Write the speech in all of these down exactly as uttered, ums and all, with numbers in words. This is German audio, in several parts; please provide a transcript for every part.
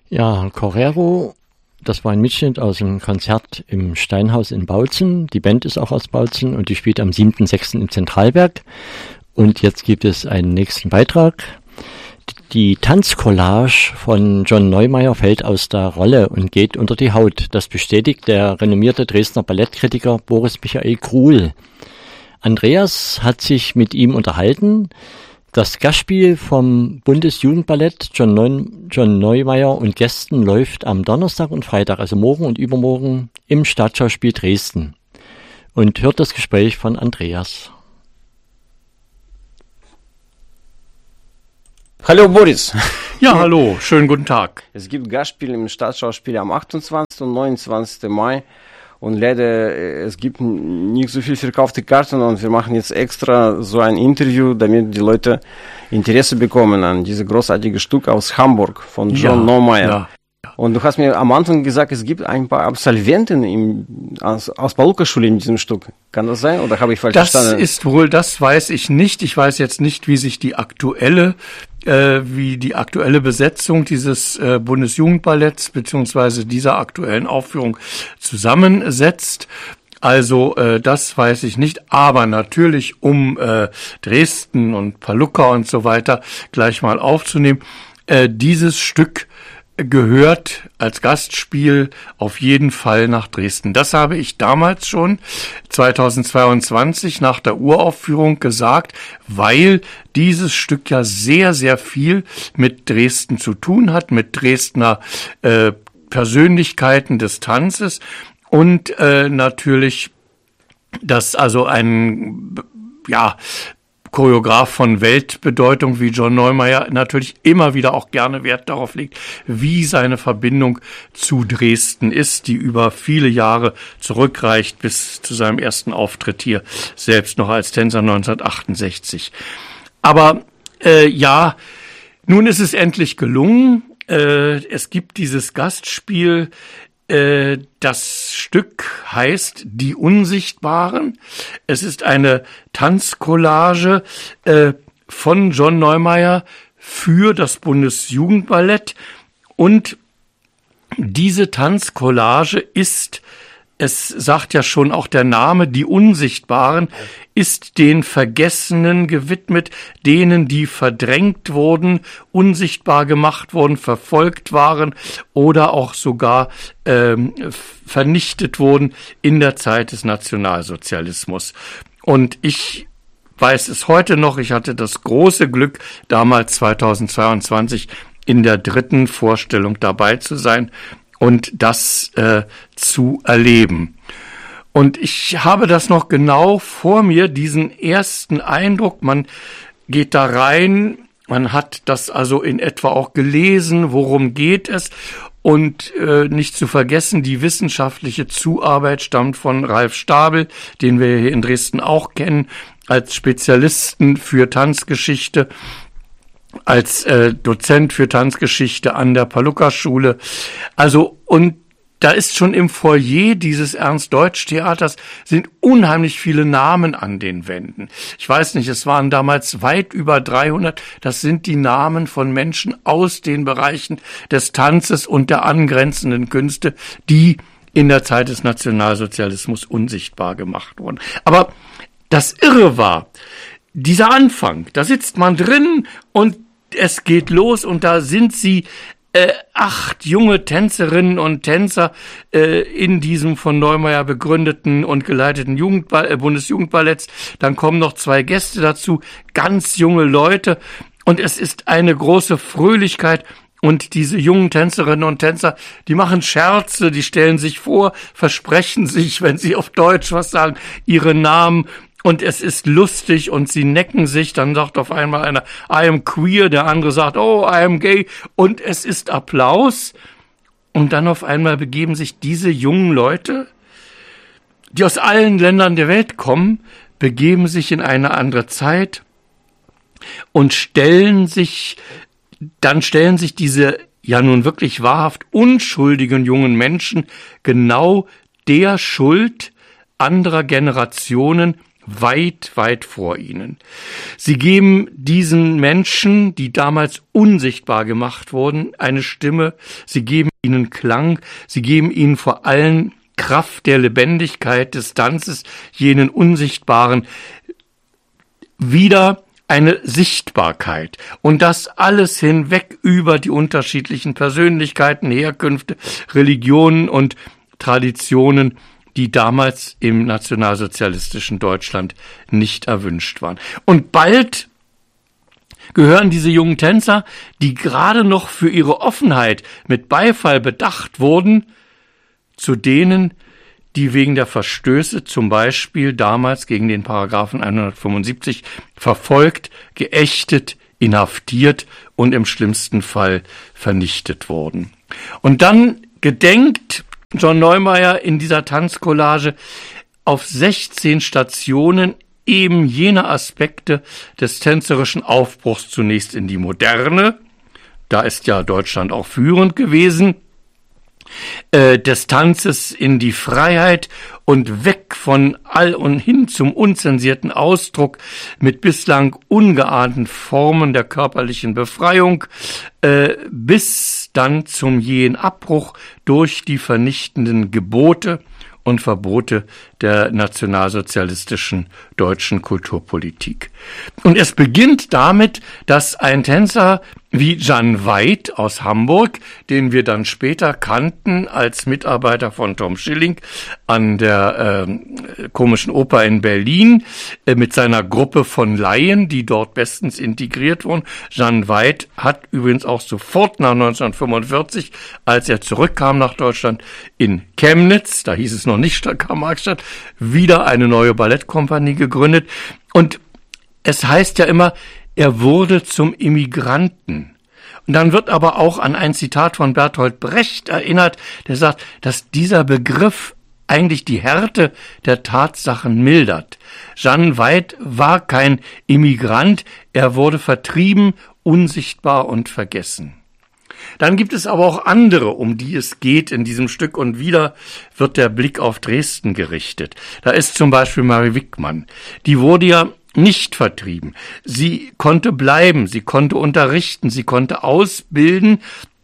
Ja, Correro, das war ein Mitschnitt aus einem Konzert im Steinhaus in Bautzen. Die Band ist auch aus Bautzen und die spielt am siebten sechsten im Zentralberg. Und jetzt gibt es einen nächsten Beitrag. Die Tanzcollage von John Neumeier fällt aus der Rolle und geht unter die Haut. Das bestätigt der renommierte Dresdner Ballettkritiker Boris Michael Kruhl. Andreas hat sich mit ihm unterhalten. Das Gastspiel vom Bundesjugendballett John, Neu- John Neumeier und Gästen läuft am Donnerstag und Freitag, also morgen und übermorgen, im Staatsschauspiel Dresden. Und hört das Gespräch von Andreas. Hallo Boris. Ja, hallo, schönen guten Tag. Es gibt Gastspiele im Staatsschauspiel am achtundzwanzigsten und neunundzwanzigsten Mai. Und leider, es gibt nicht so viel verkaufte Karten und wir machen jetzt extra so ein Interview, damit die Leute Interesse bekommen an dieses großartige Stück aus Hamburg von John ja, Neumeier. Ja. Und du hast mir am Anfang gesagt, es gibt ein paar Absolventen im, aus, aus Paluca-Schule in diesem Stück. Kann das sein oder habe ich falsch das verstanden? Das ist wohl, das weiß ich nicht. Ich weiß jetzt nicht, wie sich die aktuelle äh, wie die aktuelle Besetzung dieses äh, Bundesjugendballetts beziehungsweise dieser aktuellen Aufführung zusammensetzt. Also äh, das weiß ich nicht, aber natürlich, um äh, Dresden und Paluca und so weiter gleich mal aufzunehmen, äh, dieses Stück gehört als Gastspiel auf jeden Fall nach Dresden. Das habe ich damals schon zweitausendzweiundzwanzig nach der Uraufführung gesagt, weil dieses Stück ja sehr, sehr viel mit Dresden zu tun hat, mit Dresdner äh, Persönlichkeiten des Tanzes und äh, natürlich, dass also ein, ja, Choreograf von Weltbedeutung wie John Neumeier natürlich immer wieder auch gerne Wert darauf legt, wie seine Verbindung zu Dresden ist, die über viele Jahre zurückreicht bis zu seinem ersten Auftritt hier, selbst noch als Tänzer neunzehnhundertachtundsechzig. Aber äh, ja, nun ist es endlich gelungen. Äh, es gibt dieses Gastspiel. Das Stück heißt Die Unsichtbaren. Es ist eine Tanzcollage äh, von John Neumeier für das Bundesjugendballett. Und diese Tanzcollage ist, es sagt ja schon auch der Name, Die Unsichtbaren, ist den Vergessenen gewidmet, denen, die verdrängt wurden, unsichtbar gemacht wurden, verfolgt waren oder auch sogar ähm, vernichtet wurden in der Zeit des Nationalsozialismus. Und ich weiß es heute noch, ich hatte das große Glück, damals zweitausendzweiundzwanzig in der dritten Vorstellung dabei zu sein und das äh, zu erleben. Und ich habe das noch genau vor mir, diesen ersten Eindruck. Man geht da rein, man hat das also in etwa auch gelesen, worum geht es. Und äh, nicht zu vergessen, die wissenschaftliche Zuarbeit stammt von Ralf Stabel, den wir hier in Dresden auch kennen, als Spezialisten für Tanzgeschichte, als äh, Dozent für Tanzgeschichte an der Paluca-Schule. Also, und da ist schon im Foyer dieses Ernst-Deutsch-Theaters sind unheimlich viele Namen an den Wänden. Ich weiß nicht, es waren damals weit über dreihundert. Das sind die Namen von Menschen aus den Bereichen des Tanzes und der angrenzenden Künste, die in der Zeit des Nationalsozialismus unsichtbar gemacht wurden. Aber das Irre war, dieser Anfang, da sitzt man drin und es geht los und da sind sie Äh, acht junge Tänzerinnen und Tänzer äh, in diesem von Neumeier begründeten und geleiteten Jugendball- äh, Bundesjugendballetts. Dann kommen noch zwei Gäste dazu, ganz junge Leute. Und es ist eine große Fröhlichkeit. Und diese jungen Tänzerinnen und Tänzer, die machen Scherze, die stellen sich vor, versprechen sich, wenn sie auf Deutsch was sagen, ihre Namen. Und es ist lustig und sie necken sich, dann sagt auf einmal einer, I am queer, der andere sagt, oh, I am gay. Und es ist Applaus. Und dann auf einmal begeben sich diese jungen Leute, die aus allen Ländern der Welt kommen, begeben sich in eine andere Zeit und stellen sich, dann stellen sich diese ja nun wirklich wahrhaft unschuldigen jungen Menschen genau der Schuld anderer Generationen weit, weit vor ihnen. Sie geben diesen Menschen, die damals unsichtbar gemacht wurden, eine Stimme. Sie geben ihnen Klang. Sie geben ihnen vor allem Kraft der Lebendigkeit des Tanzes, jenen unsichtbaren, wieder eine Sichtbarkeit. Und das alles hinweg über die unterschiedlichen Persönlichkeiten, Herkünfte, Religionen und Traditionen, die damals im nationalsozialistischen Deutschland nicht erwünscht waren. Und bald gehören diese jungen Tänzer, die gerade noch für ihre Offenheit mit Beifall bedacht wurden, zu denen, die wegen der Verstöße zum Beispiel damals gegen den Paragraphen hundertfünfundsiebzig verfolgt, geächtet, inhaftiert und im schlimmsten Fall vernichtet wurden. Und dann gedenkt John Neumeier in dieser Tanzcollage auf sechzehn Stationen eben jener Aspekte des tänzerischen Aufbruchs, zunächst in die Moderne, da ist ja Deutschland auch führend gewesen, äh, des Tanzes in die Freiheit und weg von all und hin zum unzensierten Ausdruck mit bislang ungeahnten Formen der körperlichen Befreiung, äh, bis dann zum jähen Abbruch durch die vernichtenden Gebote und Verbote der nationalsozialistischen deutschen Kulturpolitik. Und es beginnt damit, dass ein Tänzer wie Jan Veit aus Hamburg, den wir dann später kannten als Mitarbeiter von Tom Schilling an der äh, Komischen Oper in Berlin, äh, mit seiner Gruppe von Laien, die dort bestens integriert wurden. Jan Veit hat übrigens auch sofort nach neunzehnhundertfünfundvierzig, als er zurückkam nach Deutschland, in Chemnitz, da hieß es noch nicht Karl-Marx-Stadt, wieder eine neue Ballettkompanie gegründet. Und es heißt ja immer, er wurde zum Immigranten. Und dann wird aber auch an ein Zitat von Bertolt Brecht erinnert, der sagt, dass dieser Begriff eigentlich die Härte der Tatsachen mildert. Jan Veit war kein Immigrant, er wurde vertrieben, unsichtbar und vergessen. Dann gibt es aber auch andere, um die es geht in diesem Stück, und wieder wird der Blick auf Dresden gerichtet. Da ist zum Beispiel Marie Wickmann. Die wurde ja nicht vertrieben. Sie konnte bleiben, sie konnte unterrichten, sie konnte ausbilden,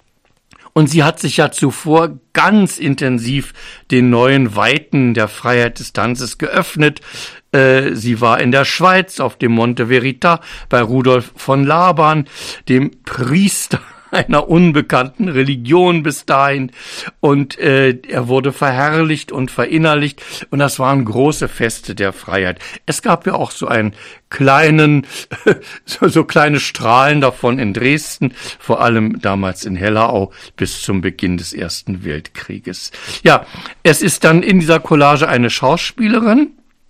und sie hat sich ja zuvor ganz intensiv den neuen Weiten der Freiheit des Tanzes geöffnet. Äh, sie war in der Schweiz auf dem Monte Verita bei Rudolf von Laban, dem Priester einer unbekannten Religion bis dahin, und äh, er wurde verherrlicht und verinnerlicht, und das waren große Feste der Freiheit. Es gab ja auch so einen kleinen, so, so kleine Strahlen davon in Dresden, vor allem damals in Hellerau bis zum Beginn des Ersten Weltkrieges. Ja, es ist dann in dieser Collage eine Schauspielerin,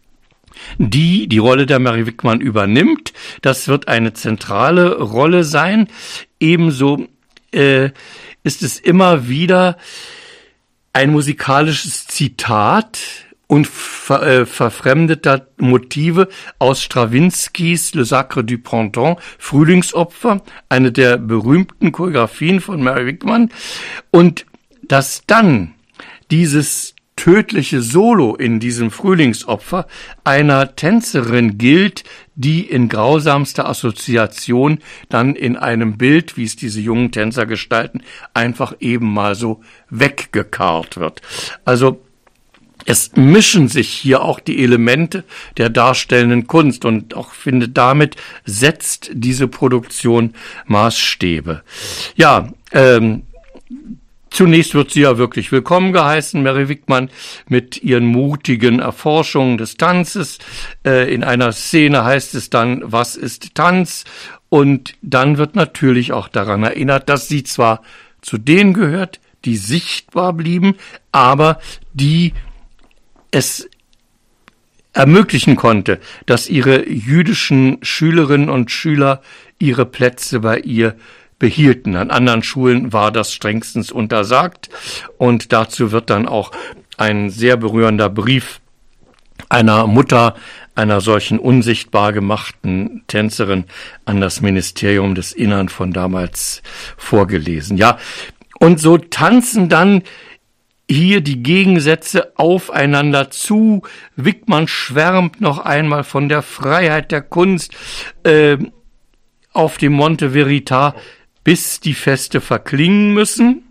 die die Rolle der Marie Wickmann übernimmt. Das wird eine zentrale Rolle sein. Ebenso äh, ist es immer wieder ein musikalisches Zitat und ver, äh, verfremdeter Motive aus Strawinskys Le Sacre du Printemps, Frühlingsopfer, eine der berühmten Choreografien von Marie Wickmann. Und dass dann dieses tödliche Solo in diesem Frühlingsopfer einer Tänzerin gilt, die in grausamster Assoziation dann in einem Bild, wie es diese jungen Tänzer gestalten, einfach eben mal so weggekarrt wird. Also es mischen sich hier auch die Elemente der darstellenden Kunst, und auch finde, damit setzt diese Produktion Maßstäbe. Ja, ähm, zunächst wird sie ja wirklich willkommen geheißen, Marie Wickmann, mit ihren mutigen Erforschungen des Tanzes. Äh, in einer Szene heißt es dann, was ist Tanz? Und dann wird natürlich auch daran erinnert, dass sie zwar zu denen gehört, die sichtbar blieben, aber die es ermöglichen konnte, dass ihre jüdischen Schülerinnen und Schüler ihre Plätze bei ihr behielten. An anderen Schulen war das strengstens untersagt, und dazu wird dann auch ein sehr berührender Brief einer Mutter einer solchen unsichtbar gemachten Tänzerin an das Ministerium des Innern von damals vorgelesen. Ja, und so tanzen dann hier die Gegensätze aufeinander zu. Wickmann schwärmt noch einmal von der Freiheit der Kunst äh, auf dem Monte Verita, bis die Feste verklingen müssen,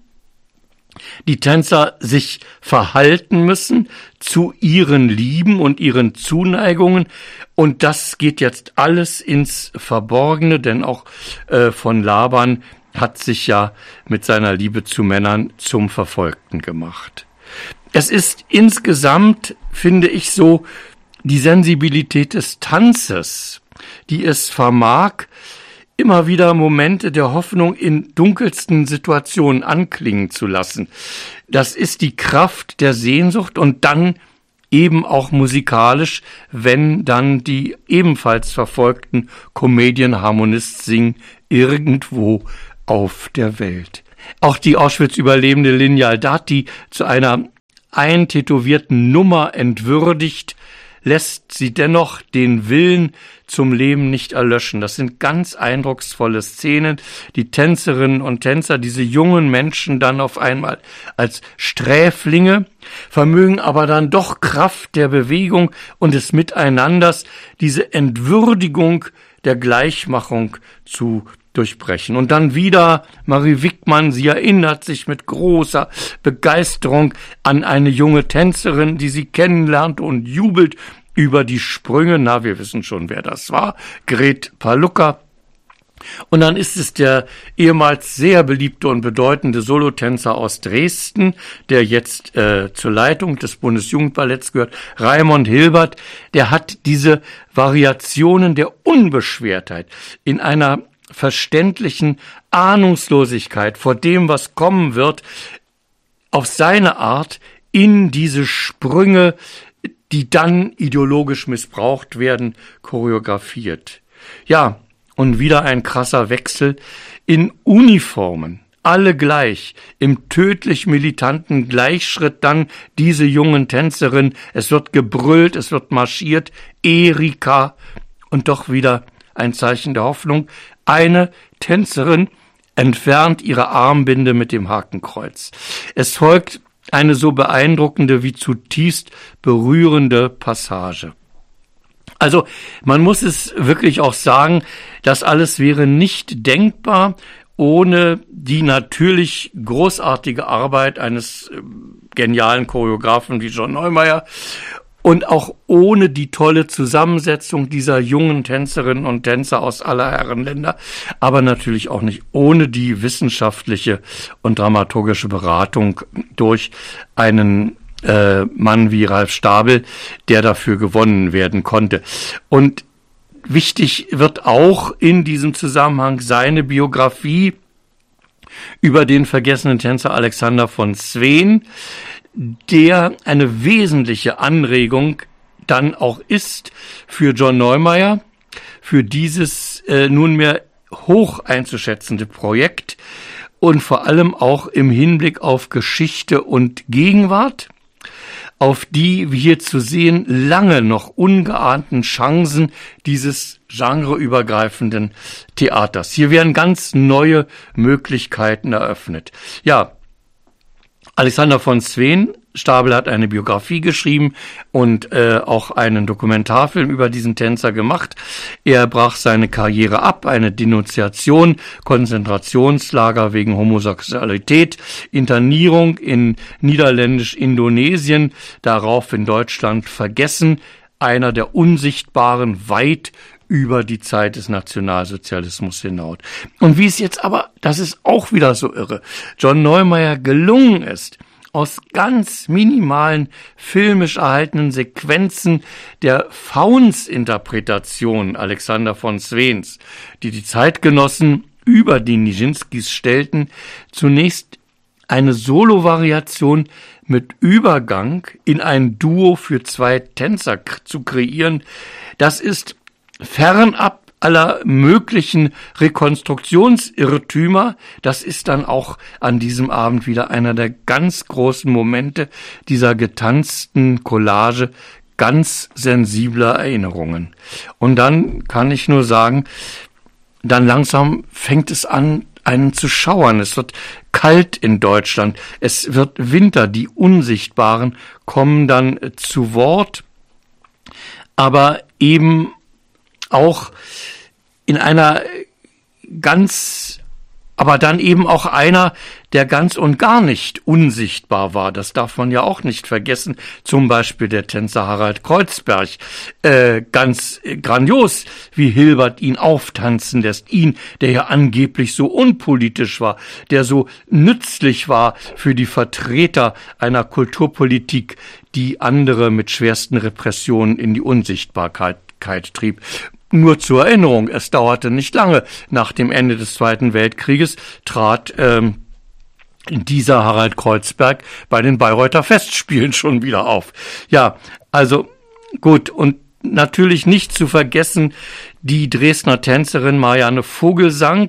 die Tänzer sich verhalten müssen zu ihren Lieben und ihren Zuneigungen, und das geht jetzt alles ins Verborgene, denn auch äh, von Laban hat sich ja mit seiner Liebe zu Männern zum Verfolgten gemacht. Es ist insgesamt, finde ich, so die Sensibilität des Tanzes, die es vermag, immer wieder Momente der Hoffnung in dunkelsten Situationen anklingen zu lassen. Das ist die Kraft der Sehnsucht und dann eben auch musikalisch, wenn dann die ebenfalls verfolgten Comedian Harmonists singen, irgendwo auf der Welt. Auch die Auschwitz-Überlebende Lineal Dati zu einer eintätowierten Nummer entwürdigt, lässt sie dennoch den Willen zum Leben nicht erlöschen. Das sind ganz eindrucksvolle Szenen. Die Tänzerinnen und Tänzer, diese jungen Menschen dann auf einmal als Sträflinge, vermögen aber dann doch Kraft der Bewegung und des Miteinanders, diese Entwürdigung der Gleichmachung zu durchbrechen. Und dann wieder Marie Wickmann, sie erinnert sich mit großer Begeisterung an eine junge Tänzerin, die sie kennenlernt und jubelt über die Sprünge. Na, wir wissen schon, wer das war. Gret Palucka. Und dann ist es der ehemals sehr beliebte und bedeutende Solotänzer aus Dresden, der jetzt äh, zur Leitung des Bundesjugendballetts gehört, Raimund Hilbert. Der hat diese Variationen der Unbeschwertheit in einer verständlichen Ahnungslosigkeit vor dem, was kommen wird, auf seine Art in diese Sprünge, die dann ideologisch missbraucht werden, choreografiert. Ja, und wieder ein krasser Wechsel in Uniformen, alle gleich, im tödlich militanten Gleichschritt dann diese jungen Tänzerinnen, es wird gebrüllt, es wird marschiert, Erika, und doch wieder ein Zeichen der Hoffnung. Eine Tänzerin entfernt ihre Armbinde mit dem Hakenkreuz. Es folgt eine so beeindruckende wie zutiefst berührende Passage. Also man muss es wirklich auch sagen, das alles wäre nicht denkbar ohne die natürlich großartige Arbeit eines genialen Choreografen wie John Neumeier und auch ohne die tolle Zusammensetzung dieser jungen Tänzerinnen und Tänzer aus aller Herrenländer, aber natürlich auch nicht ohne die wissenschaftliche und dramaturgische Beratung durch einen äh, Mann wie Ralf Stabel, der dafür gewonnen werden konnte. Und wichtig wird auch in diesem Zusammenhang seine Biografie über den vergessenen Tänzer Alexander von Sween, der eine wesentliche Anregung dann auch ist für John Neumeier, für dieses äh, nunmehr hoch einzuschätzende Projekt und vor allem auch im Hinblick auf Geschichte und Gegenwart, auf die, wie hier zu sehen, lange noch ungeahnten Chancen dieses genreübergreifenden Theaters. Hier werden ganz neue Möglichkeiten eröffnet. Ja, Alexander von Sween, Stabel hat eine Biografie geschrieben und äh, auch einen Dokumentarfilm über diesen Tänzer gemacht. Er brach seine Karriere ab, eine Denunziation, Konzentrationslager wegen Homosexualität, Internierung in Niederländisch-Indonesien, darauf in Deutschland vergessen, einer der Unsichtbaren, weit über die Zeit des Nationalsozialismus hinaus. Und wie es jetzt aber, das ist auch wieder so irre, John Neumeier gelungen ist, aus ganz minimalen filmisch erhaltenen Sequenzen der Fauns-Interpretation Alexander von Sveens, die die Zeitgenossen über die Nijinsky's stellten, zunächst eine Solo-Variation mit Übergang in ein Duo für zwei Tänzer zu kreieren. Das ist fernab aller möglichen Rekonstruktionsirrtümer. Das ist dann auch an diesem Abend wieder einer der ganz großen Momente dieser getanzten Collage ganz sensibler Erinnerungen. Und dann kann ich nur sagen, dann langsam fängt es an, einen zu schauern. Es wird kalt in Deutschland. Es wird Winter. Die Unsichtbaren kommen dann zu Wort, aber eben auch in einer ganz, aber dann eben auch einer, der ganz und gar nicht unsichtbar war. Das darf man ja auch nicht vergessen. Zum Beispiel der Tänzer Harald Kreuzberg. Äh, ganz grandios, wie Hilbert ihn auftanzen lässt. Ihn, der ja angeblich so unpolitisch war, der so nützlich war für die Vertreter einer Kulturpolitik, die andere mit schwersten Repressionen in die Unsichtbarkeit trieb. Nur zur Erinnerung, es dauerte nicht lange. Nach dem Ende des Zweiten Weltkrieges trat ähm, dieser Harald Kreuzberg bei den Bayreuther Festspielen schon wieder auf. Ja, also gut, und natürlich nicht zu vergessen die Dresdner Tänzerin Marianne Vogelsang.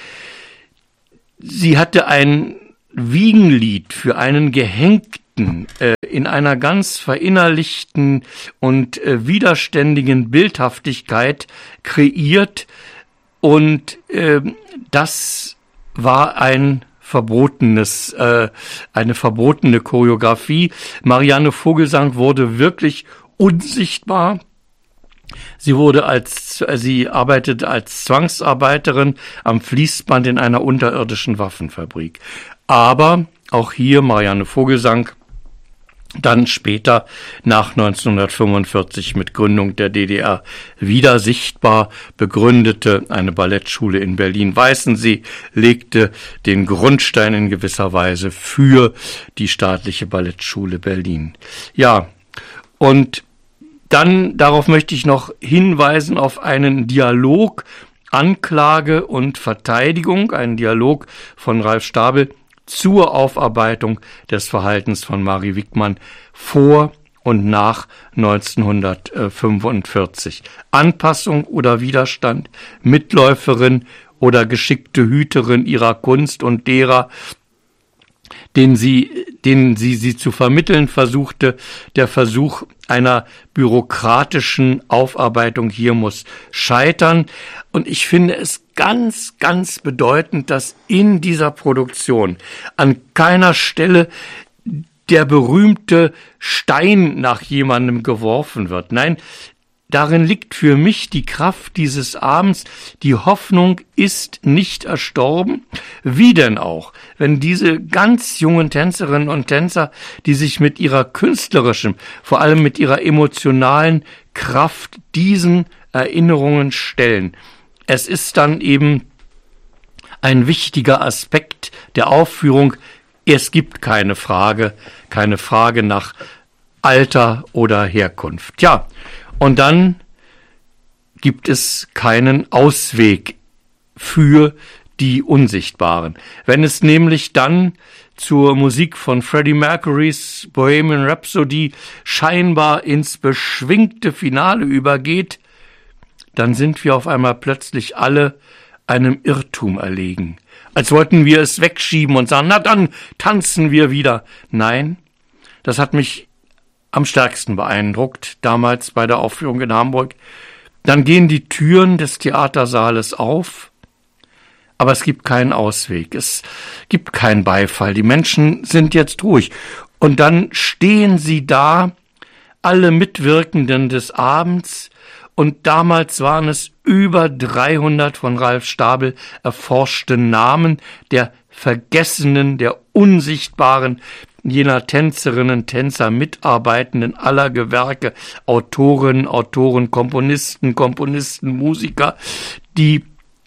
Sie hatte ein Wiegenlied für einen Gehängten äh, in einer ganz verinnerlichten und äh, widerständigen Bildhaftigkeit kreiert, und äh, das war ein verbotenes, äh, eine verbotene Choreografie. Marianne Vogelsang wurde wirklich unsichtbar. Sie wurde als, sie arbeitete als Zwangsarbeiterin am Fließband in einer unterirdischen Waffenfabrik. Aber auch hier Marianne Vogelsang, dann später nach neunzehnhundertfünfundvierzig mit Gründung der D D R wieder sichtbar, begründete eine Ballettschule in Berlin-Weißensee, legte den Grundstein in gewisser Weise für die staatliche Ballettschule Berlin. Ja, und dann, darauf möchte ich noch hinweisen, auf einen Dialog Anklage und Verteidigung, einen Dialog von Ralf Stabel zur Aufarbeitung des Verhaltens von Marie Wickmann vor und nach neunzehnhundertfünfundvierzig. Anpassung oder Widerstand, Mitläuferin oder geschickte Hüterin ihrer Kunst und derer, den sie, denen sie sie zu vermitteln versuchte. Der Versuch einer bürokratischen Aufarbeitung hier muss scheitern. Und ich finde es ganz, ganz bedeutend, dass in dieser Produktion an keiner Stelle der berühmte Stein nach jemandem geworfen wird. Nein, darin liegt für mich die Kraft dieses Abends. Die Hoffnung ist nicht erstorben. Wie denn auch, wenn diese ganz jungen Tänzerinnen und Tänzer, die sich mit ihrer künstlerischen, vor allem mit ihrer emotionalen Kraft diesen Erinnerungen stellen. Es ist dann eben ein wichtiger Aspekt der Aufführung. Es gibt keine Frage, keine Frage nach Alter oder Herkunft. Ja, und dann gibt es keinen Ausweg für die Unsichtbaren. Wenn es nämlich dann zur Musik von Freddie Mercurys Bohemian Rhapsody scheinbar ins beschwingte Finale übergeht, dann sind wir auf einmal plötzlich alle einem Irrtum erlegen. Als wollten wir es wegschieben und sagen, na dann tanzen wir wieder. Nein, das hat mich am stärksten beeindruckt, damals bei der Aufführung in Hamburg. Dann gehen die Türen des Theatersaales auf, aber es gibt keinen Ausweg, es gibt keinen Beifall. Die Menschen sind jetzt ruhig. Und dann stehen sie da, alle Mitwirkenden des Abends, und damals waren es über dreihundert von Ralf Stabel erforschte Namen der Vergessenen, der Unsichtbaren, jener Tänzerinnen, Tänzer, Mitarbeitenden aller Gewerke, Autorinnen, Autoren, Komponisten, Komponisten, Musiker, die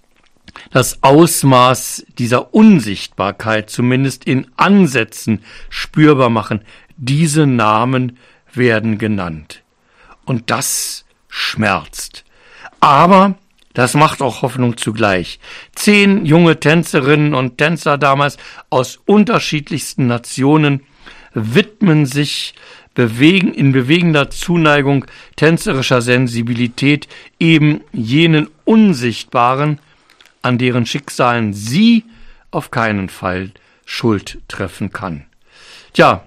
das Ausmaß dieser Unsichtbarkeit zumindest in Ansätzen spürbar machen. Diese Namen werden genannt. Und das schmerzt. Aber das macht auch Hoffnung zugleich. Zehn junge Tänzerinnen und Tänzer damals aus unterschiedlichsten Nationen widmen sich bewegen, in bewegender Zuneigung tänzerischer Sensibilität eben jenen Unsichtbaren, an deren Schicksalen sie auf keinen Fall Schuld treffen kann. Tja,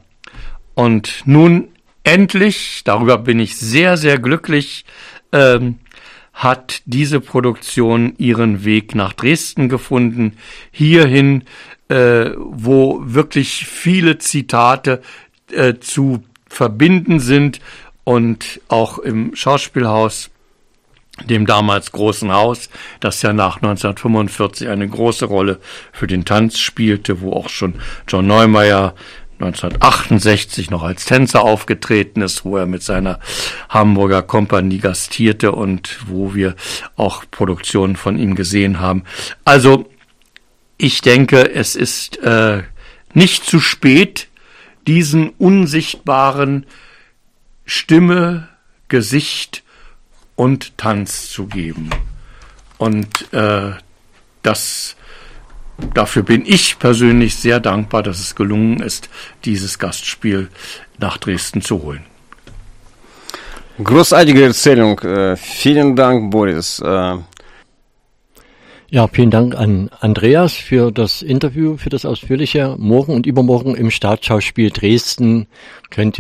und nun endlich, darüber bin ich sehr, sehr glücklich, ähm, hat diese Produktion ihren Weg nach Dresden gefunden, hierhin, äh, wo wirklich viele Zitate äh, zu verbinden sind und auch im Schauspielhaus, dem damals großen Haus, das ja nach neunzehnhundertfünfundvierzig eine große Rolle für den Tanz spielte, wo auch schon John Neumeier neunzehnhundertachtundsechzig noch als Tänzer aufgetreten ist, wo er mit seiner Hamburger Kompanie gastierte und wo wir auch Produktionen von ihm gesehen haben. Also ich denke, es ist äh, nicht zu spät, diesen unsichtbaren Stimme, Gesicht und Tanz zu geben. Und äh, das, dafür bin ich persönlich sehr dankbar, dass es gelungen ist, dieses Gastspiel nach Dresden zu holen. Großartige Erzählung. Äh, vielen Dank, Boris. Äh, Ja, vielen Dank an Andreas für das Interview, für das ausführliche. Morgen und übermorgen im Staatsschauspiel Dresden könnt ihr